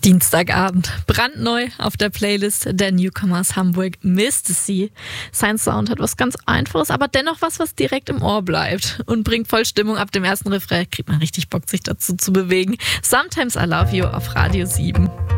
Dienstagabend, brandneu auf der Playlist der Newcomers Hamburg, Mr. C. Sein Sound hat was ganz Einfaches, aber dennoch was direkt im Ohr bleibt und bringt voll Stimmung. Ab dem ersten Refrain kriegt man richtig Bock, sich dazu zu bewegen. Sometimes I Love You auf Radio 7.